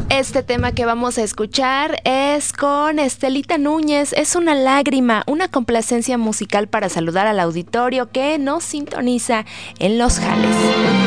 Este tema que vamos a escuchar es con Estelita Núñez. Es una lágrima, una complacencia musical para saludar al auditorio que nos sintoniza en Los Jales.